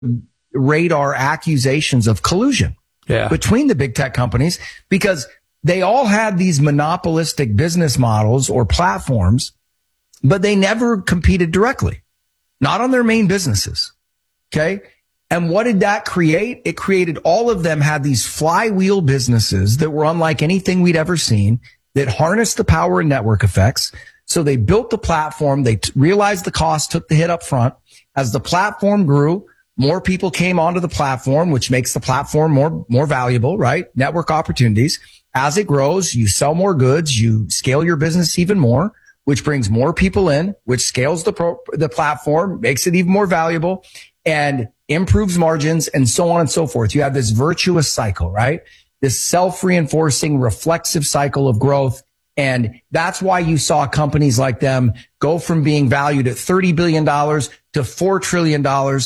radar accusations of collusion between the big tech companies, because they all had these monopolistic business models or platforms, but they never competed directly, not on their main businesses. Okay. And what did that create? It created all of them had these flywheel businesses that were unlike anything we'd ever seen, that harnessed the power and network effects. So they built the platform. They realized the cost, took the hit up front. As the platform grew, more people came onto the platform, which makes the platform more valuable, right? Network opportunities. As it grows, you sell more goods, you scale your business even more, which brings more people in, which scales the platform, makes it even more valuable, and improves margins, and so on and so forth. You have this virtuous cycle, right? This self-reinforcing, reflexive cycle of growth. And that's why you saw companies like them go from being valued at $30 billion to $4 trillion.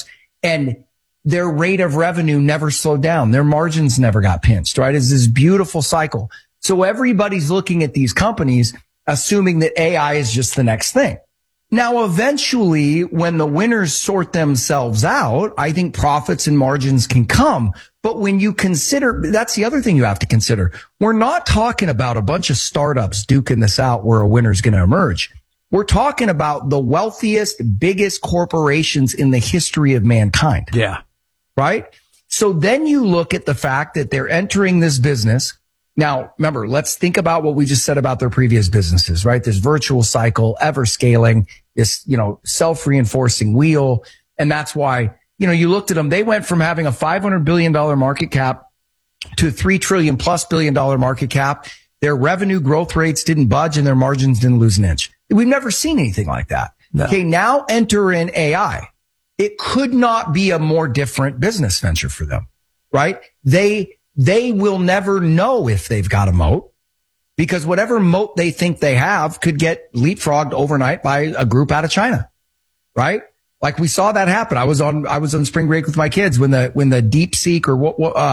And their rate of revenue never slowed down. Their margins never got pinched, right? It's this beautiful cycle. So everybody's looking at these companies, assuming that AI is just the next thing. Now, eventually, when the winners sort themselves out, I think profits and margins can come. But when you consider, that's the other thing you have to consider. We're not talking about a bunch of startups duking this out where a winner's going to emerge. We're talking about the wealthiest, biggest corporations in the history of mankind. Yeah. Right? So then you look at the fact that they're entering this business. Now, remember, let's think about what we just said about their previous businesses, right? This virtual cycle, ever scaling, this, self-reinforcing wheel. And that's why, you looked at them. They went from having a $500 billion market cap to $3 trillion plus billion market cap. Their revenue growth rates didn't budge and their margins didn't lose an inch. We've never seen anything like that. No. Okay. Now enter in AI. It could not be a more different business venture for them, right? They will never know if they've got a moat, because whatever moat they think they have could get leapfrogged overnight by a group out of China, right? Like we saw that happen. I was on spring break with my kids when the DeepSeek or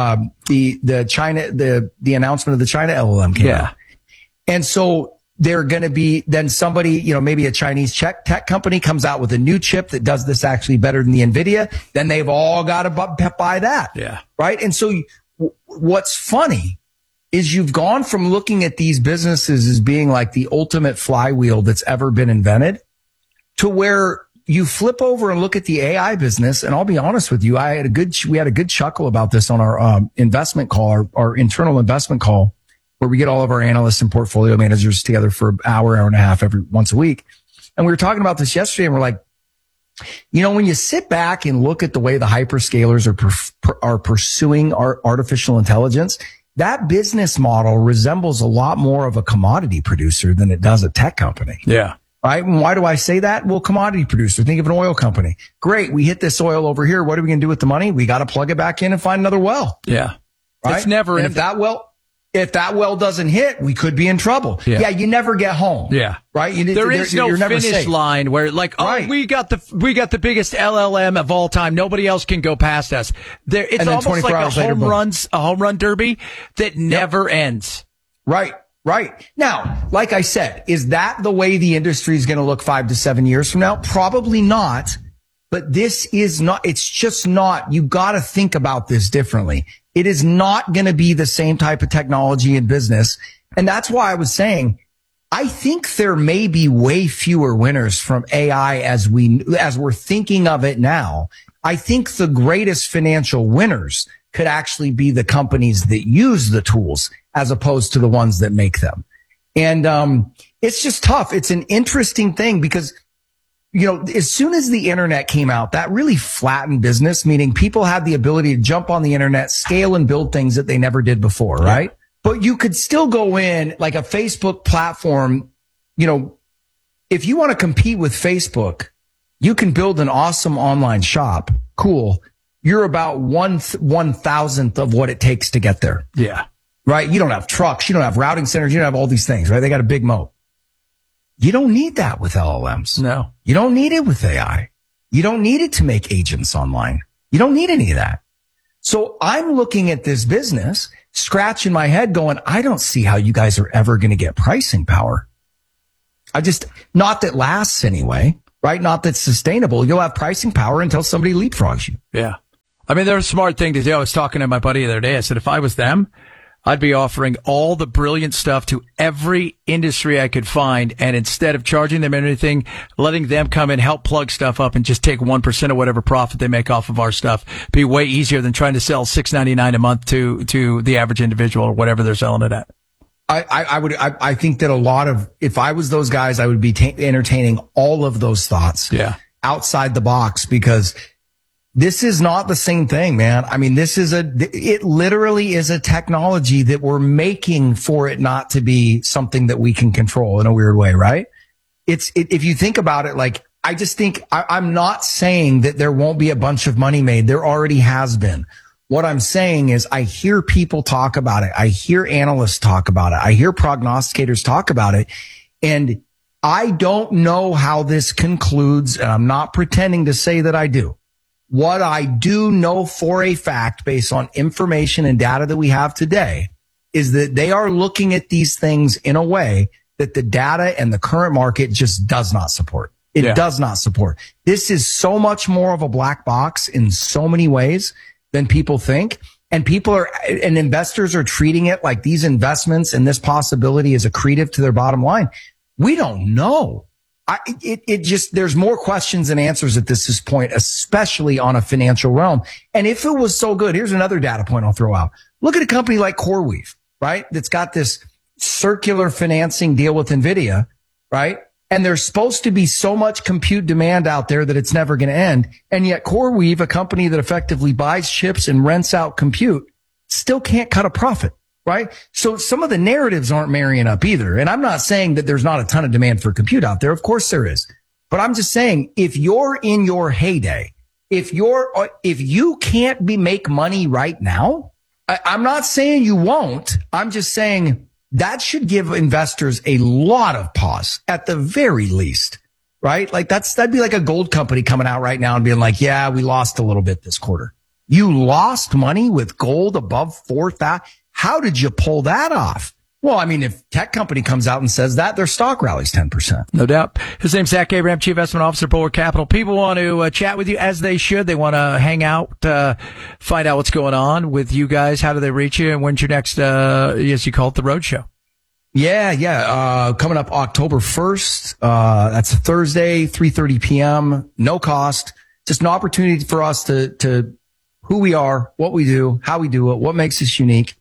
the announcement of the China LLM came out. And so they're going to be, then somebody, maybe a Chinese tech company comes out with a new chip that does this actually better than the NVIDIA. Then they've all got to buy that. Yeah. Right. And so what's funny is you've gone from looking at these businesses as being like the ultimate flywheel that's ever been invented to where you flip over and look at the AI business. And I'll be honest with you, we had a good chuckle about this on our investment call, our internal investment call, where we get all of our analysts and portfolio managers together for an hour and a half once a week. And we were talking about this yesterday, and we're like, when you sit back and look at the way the hyperscalers are pursuing artificial intelligence, that business model resembles a lot more of a commodity producer than it does a tech company. Yeah. Right. And why do I say that? Well, commodity producer, think of an oil company. Great. We hit this oil over here. What are we going to do with the money? We got to plug it back in and find another well. Yeah. Right. It's never, and if that well doesn't hit, we could be in trouble. Yeah. You never get home. Yeah. Right. There is no finish line where we got the biggest LLM of all time. Nobody else can go past us. It's almost like a home run derby that never ends. Right. Right. Now, like I said, is that the way the industry is going to look 5 to 7 years from now? Probably not. But this is not, it's just not, you got to think about this differently. It is not going to be the same type of technology in business. And that's why I was saying, I think there may be way fewer winners from AI as we're thinking of it now. I think the greatest financial winners could actually be the companies that use the tools as opposed to the ones that make them. And, it's just tough. It's an interesting thing because, as soon as the internet came out, that really flattened business, meaning people had the ability to jump on the internet, scale and build things that they never did before, right? But you could still go in like a Facebook platform. If you want to compete with Facebook, you can build an awesome online shop. Cool. You're about 1/1000th of what it takes to get there. Yeah. Right. You don't have trucks. You don't have routing centers. You don't have all these things, right? They got a big moat. You don't need that with LLMs. No. You don't need it with AI. You don't need it to make agents online. You don't need any of that. So I'm looking at this business, scratching my head going, I don't see how you guys are ever going to get pricing power. Not that lasts anyway, right? Not that's sustainable. You'll have pricing power until somebody leapfrogs you. Yeah. I mean, they're a smart thing to do. I was talking to my buddy the other day. I said, if I was them, I'd be offering all the brilliant stuff to every industry I could find. And instead of charging them anything, letting them come and help plug stuff up and just take 1% of whatever profit they make off of our stuff. Be way easier than trying to sell $6.99 a month to the average individual or whatever they're selling it at. I think that if I was those guys, I would be entertaining all of those thoughts outside the box, because this is not the same thing, man. I mean, it literally is a technology that we're making for it not to be something that we can control in a weird way, right? If you think about it, like, I just think I'm not saying that there won't be a bunch of money made. There already has been. What I'm saying is I hear people talk about it. I hear analysts talk about it. I hear prognosticators talk about it. And I don't know how this concludes, and I'm not pretending to say that I do. What I do know for a fact, based on information and data that we have today, is that they are looking at these things in a way that the data and the current market just does not support. It does not support. This is so much more of a black box in so many ways than people think. And investors are treating it like these investments and this possibility is accretive to their bottom line. We don't know. There's more questions than answers at this point, especially on a financial realm. And if it was so good, here's another data point I'll throw out. Look at a company like CoreWeave, right? That's got this circular financing deal with NVIDIA, right? And there's supposed to be so much compute demand out there that it's never going to end. And yet CoreWeave, a company that effectively buys chips and rents out compute, still can't cut a profit. Right? So some of the narratives aren't marrying up either. And I'm not saying that there's not a ton of demand for compute out there. Of course there is. But I'm just saying, if you're in your heyday, if you can't make money right now, I'm not saying you won't. I'm just saying that should give investors a lot of pause at the very least. Right? Like that'd be like a gold company coming out right now and being like, yeah, we lost a little bit this quarter. You lost money with gold above 4,000. How did you pull that off? Well, I mean, if tech company comes out and says that, their stock rallies 10%. No doubt. His name's Zach Abraham, Chief Investment Officer, Bulwark Capital. People want to chat with you, as they should. They want to hang out, find out what's going on with you guys. How do they reach you? And when's your next, as you call it, the roadshow? Yeah. Coming up October 1st. That's a Thursday, 3:30 p.m. No cost. Just an opportunity for us to who we are, what we do, how we do it, what makes us unique.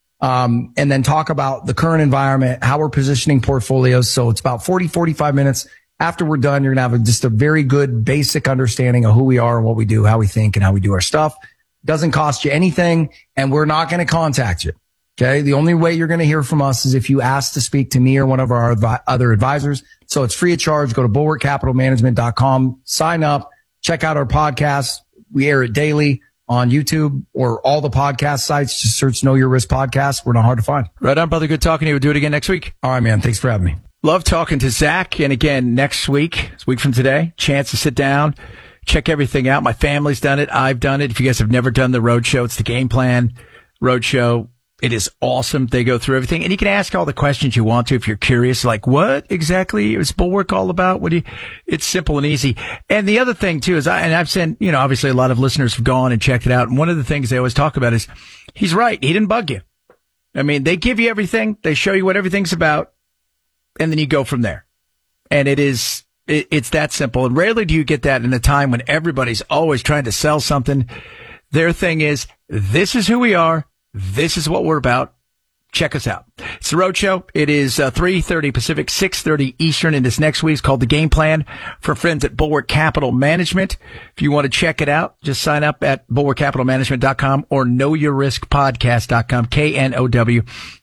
And then talk about the current environment, how we're positioning portfolios. So it's about 45 minutes. After we're done, you're going to have just a very good basic understanding of who we are and what we do, how we think and how we do our stuff. Doesn't cost you anything, and we're not going to contact you. Okay. The only way you're going to hear from us is if you ask to speak to me or one of our other advisors. So it's free of charge. Go to bulwarkcapitalmanagement.com, sign up, check out our podcast. We air it daily on YouTube or all the podcast sites. Just search Know Your Risk Podcast. We're not hard to find. Right on, brother. Good talking to you. We'll do it again next week. All right, man. Thanks for having me. Love talking to Zach. And again, next week, it's a week from today, chance to sit down, check everything out. My family's done it. I've done it. If you guys have never done the Roadshow, it's the Game Plan Roadshow. It is awesome. They go through everything, and you can ask all the questions you want to if you're curious, like what exactly is Bulwark all about? It's simple and easy. And the other thing too is I've sent, obviously a lot of listeners have gone and checked it out. And one of the things they always talk about is he's right. He didn't bug you. I mean, they give you everything. They show you what everything's about, and then you go from there. And it's that simple. And rarely do you get that in a time when everybody's always trying to sell something. Their thing is, this is who we are. This is what we're about. Check us out. It's the Roadshow. It is 3:30 Pacific, 6:30 Eastern, and this next week is called The Game Plan for friends at Bulwark Capital Management. If you want to check it out, just sign up at bulwarkcapitalmanagement.com or knowyourriskpodcast.com, KNOW,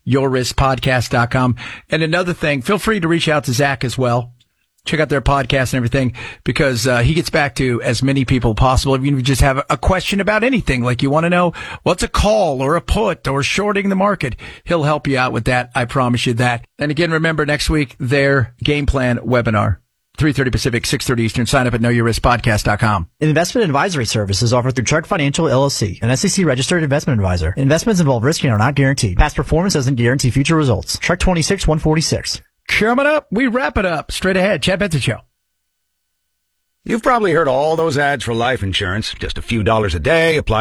yourriskpodcast.com. And another thing, feel free to reach out to Zach as well. Check out their podcast and everything, because he gets back to as many people as possible. Even if you just have a question about anything, like you want to know what's a call or a put or shorting the market, he'll help you out with that. I promise you that. And again, remember next week, their Game Plan webinar, 3:30 Pacific, 6:30 Eastern. Sign up at knowyourriskpodcast.com. Investment advisory services offered through Chart Financial LLC, an SEC registered investment advisor. Investments involve risk and are not guaranteed. Past performance doesn't guarantee future results. Chart 26-146. Coming up, we wrap it up. Straight ahead, Chad Benson Show. You've probably heard all those ads for life insurance. Just a few dollars a day. Apply